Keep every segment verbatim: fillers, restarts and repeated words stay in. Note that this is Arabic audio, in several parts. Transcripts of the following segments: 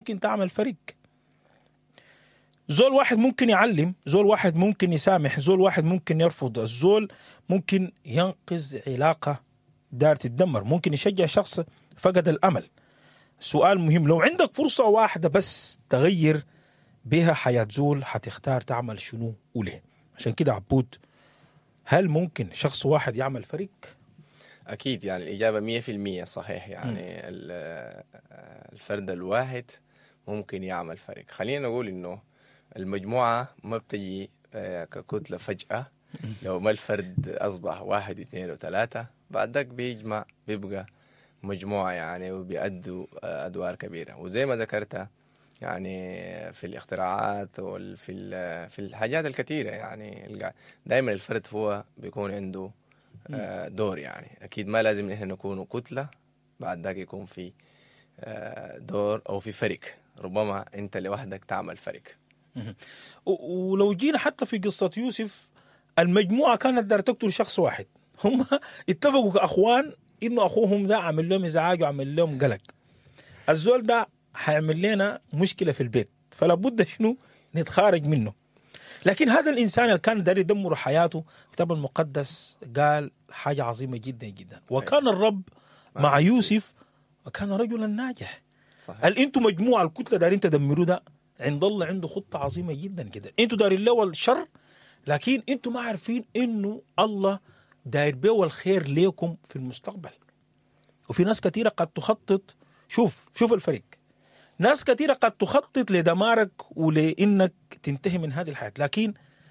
ممكن تعمل فريق. زول واحد ممكن يعلم، زول واحد ممكن يسامح، زول واحد ممكن يرفض، الزول ممكن ينقذ علاقة دار تتدمر، ممكن يشجع شخص فقد الأمل. سؤال مهم، لو عندك فرصة واحدة بس تغير بها حياة زول حتختار تعمل شنو وليه؟ عشان كده عبود، هل ممكن شخص واحد يعمل فريق؟ أكيد، يعني الإجابة مية في المية صحيح. يعني الفرد الواحد ممكن يعمل فريق. خلينا نقول إنه المجموعة ما بتجي ككتلة فجأة. لو ما الفرد أصبح واحد واثنين وثلاثة، بعد ذاك بيجمع بيبقى مجموعة يعني، وبيأدوا أدوار كبيرة. وزي ما ذكرت يعني في الاختراعات وفي في الحاجات الكثيرة، يعني دائما الفرد هو بيكون عنده دور. يعني أكيد ما لازم نحن نكون كتلة بعد ذاك يكون في دور أو في فريق. ربما أنت لوحدك تعمل فريق. ولو جينا حتى في قصة يوسف، المجموعة كانت دار تقتل شخص واحد، هم اتفقوا كأخوان إنه أخوهم ده عمل لهم إزعاج وعمل لهم قلق، الزول ده هيعمل لنا مشكلة في البيت، فلا بد شنو نتخارج منه. لكن هذا الإنسان اللي كان داري يدمر حياته، الكتاب المقدس قال حاجة عظيمة جدا جدا، وكان الرب مع يوسف وكان رجلا ناجح. هل انتم مجموعة الكتلة دارين تدمروا ده؟ عند الله عنده خطة عظيمة جدا جدا. انتم دارين له الشر، لكن انتم ما عارفين انه الله داير بيه الخير ليكم في المستقبل. وفي ناس كثيرة قد تخطط، شوف شوف الفريق، ناس كثيرة قد تخطط لدمارك ولإنك تنتهي من هذه الحياة، لكن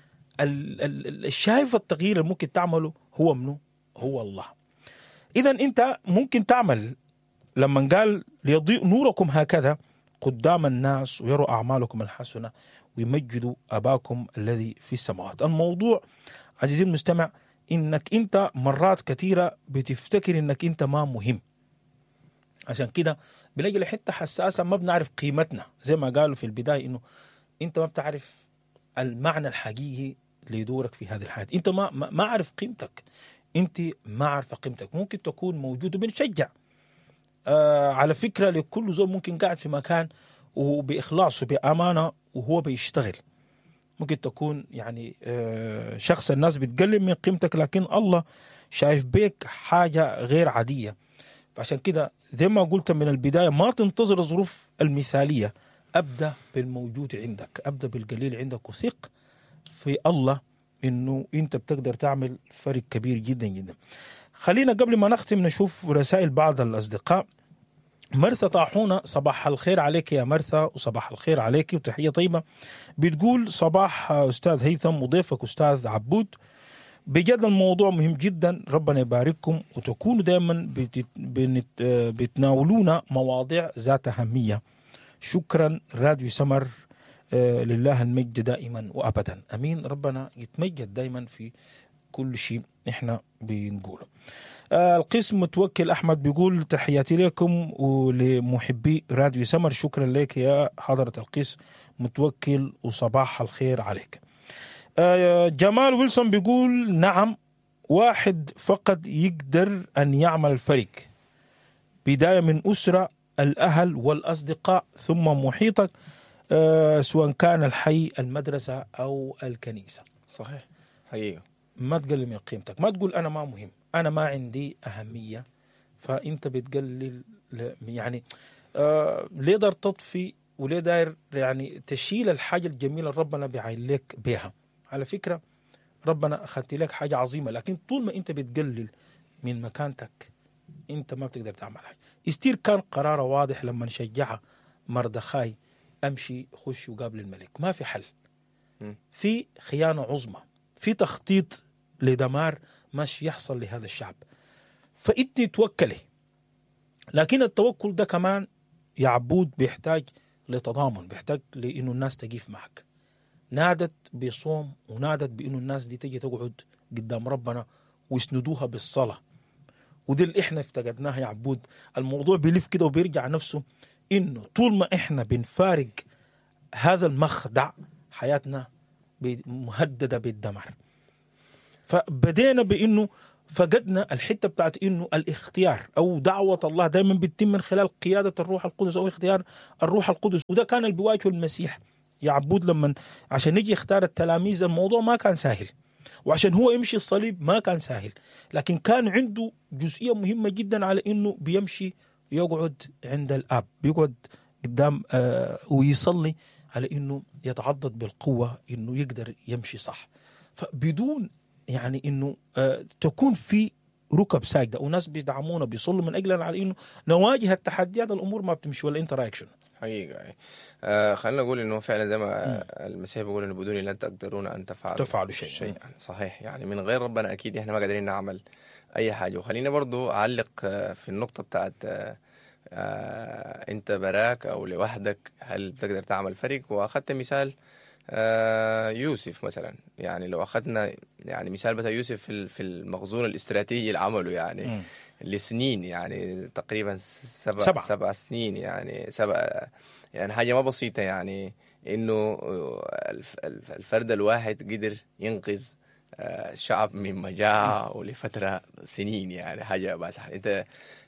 الشايف التغيير اللي ممكن تعمله هو منه، هو الله. إذا أنت ممكن تعمل لما قال ليضيء نوركم هكذا قدام الناس ويروا أعمالكم الحسنة ويمجدوا أباكم الذي في السماوات. الموضوع عزيزي المستمع إنك أنت مرات كثيرة بتفتكر إنك أنت ما مهم، عشان كده بنجي لحتة حساسة ما بنعرف قيمتنا، زي ما قالوا في البداية إنه أنت ما بتعرف المعنى الحقيقي لدورك في هذه الحياة. أنت ما ما عارف قيمتك، أنت ما عارف قيمتك. ممكن تكون موجود وبنشجع آه على فكرة لكل زول ممكن قاعد في مكان وبإخلاص وبأمانة وهو بيشتغل، ممكن تكون يعني آه شخص الناس بتقلل من قيمتك، لكن الله شايف بيك حاجة غير عادية. فعشان كده زي ما قلت من البداية، ما تنتظر الظروف المثالية، أبدأ بالموجود عندك، أبدأ بالقليل عندك، وثق في الله إنه أنت بتقدر تعمل فرق كبير جدا جدا. خلينا قبل ما نختم نشوف رسائل بعض الأصدقاء. مرثى طاحونة، صباح الخير عليك يا مرثى، وصباح الخير عليك وتحية طيبة. بتقول صباح أستاذ هيثم وضيفك أستاذ عبود، بجد الموضوع مهم جدا، ربنا يبارككم وتكونوا دائما بتناولونا مواضيع ذات أهمية. شكرا راديو سمر، آه لله المجد دائما وأبدا. أمين، ربنا يتمجد دائما في كل شيء احنا بنقوله. آه القسم متوكل أحمد بيقول تحياتي لكم ولمحبي راديو سمر. شكرا لك يا حضرة القسم متوكل وصباح الخير عليك. آه جمال ويلسون بيقول نعم، واحد فقط يقدر أن يعمل الفريق، بداية من أسرة، الأهل والأصدقاء، ثم محيطك، آه سواء كان الحي، المدرسة أو الكنيسة. صحيح حقيقة. ما تقلل من قيمتك، ما تقول أنا ما مهم، أنا ما عندي أهمية، فأنت بتقلل يعني آه ليه دار تطفي وليه داير يعني تشيل الحاجة الجميلة اللي ربنا بيعين لك بها. على فكرة ربنا أخذت لك حاجة عظيمة، لكن طول ما أنت بتقلل من مكانتك أنت ما بتقدر تعمل حاجة. استير كان قراره واضح لما نشجعها مردخاي أمشي خش وقابل الملك، ما في حل، في خيانة عظمى، في تخطيط لدمار مش يحصل لهذا الشعب، فأنت توكله. لكن التوكل ده كمان يا عبود بيحتاج لتضامن، بيحتاج لأنه الناس تقيف معك. نادت بصوم ونادت بأنه الناس دي تجي تقعد قدام ربنا ويسندوها بالصلاة، ودي اللي احنا افتقدناها يا عبود. الموضوع بيلف كده وبيرجع نفسه، انه طول ما احنا بنفارق هذا المخدع حياتنا مهددة بالدمار. فبدينا بانه فقدنا الحتة بتاعت إنه الاختيار أو دعوة الله دائما بتتم من خلال قيادة الروح القدس أو اختيار الروح القدس. وده كان اللي بيواجهه المسيح يا عبود لما عشان يجي يختار التلاميذ. الموضوع ما كان سهل، وعشان هو يمشي الصليب ما كان سهل، لكن كان عنده جزئية مهمة جدا على إنه بيمشي يقعد عند الآب، بيقعد قدام آه ويصلي على إنه يتعضد بالقوة إنه يقدر يمشي صح. فبدون يعني إنه آه تكون في ركب ساجدة وناس بيدعمونا بيصلوا من أجلنا على إنه نواجه التحديات، الأمور ما بتمشي ولا انتراكشن حقيقة. آه خلينا نقول إنه فعلا زي ما المسيح بيقول إنه بدوني لن تقدرون أن تفعلوا تفعلوا شيء. شيئا. صحيح، يعني من غير ربنا أكيد إحنا ما قادرين نعمل أي حاجة. وخلينا برضو أعلق في النقطة بتاعت آه آه أنت براك أو لوحدك هل بتقدر تعمل فرق. وأخذت مثال آه يوسف مثلا، يعني لو أخذنا يعني مثال بتاع يوسف في في المخزون الاستراتيجي اللي عمله يعني م. لسنين، يعني تقريبا سبع سبع, سبع سنين، يعني سبع يعني حاجة ما بسيطة، يعني إنه الفرد الواحد قدر ينقذ الشعب من مجاعة ولفترة سنين، يعني حاجة بس أنت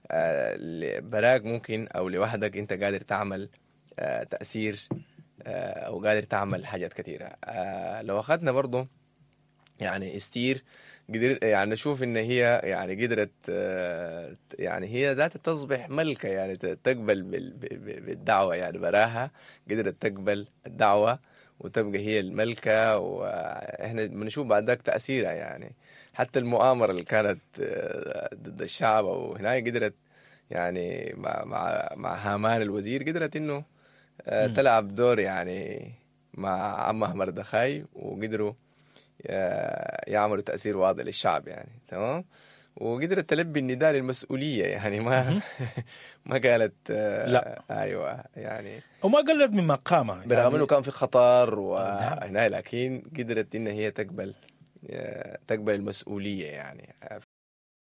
براك ممكن أو لوحدك أنت قادر تعمل تأثير أو قادر تعمل حاجات كثيرة. لو أخذنا برضو يعني استير قدر يعني نشوف إن هي يعني قدرت يعني هي ذات تصبح ملكة، يعني تقبل بالدعوة، يعني براها قدرت تقبل الدعوة وتبقى هي الملكة. وإحنا بنشوف بعد ذاك تأثيرها، يعني حتى المؤامرة اللي كانت ضد الشعب أو هنا قدرت يعني مع مع مع هامان الوزير قدرت إنه تلعب دور يعني مع عمها مردخاي، وقدروا يعملوا تأثير واضح للشعب، يعني تمام. وقدرت تلبي النداء للمسؤولية، يعني ما ما قالت لا أيوة يعني وما قلت من مقامها برغم يعني إنه كان في خطر وهنا، لكن قدرت إن هي تقبل تقبل المسؤولية يعني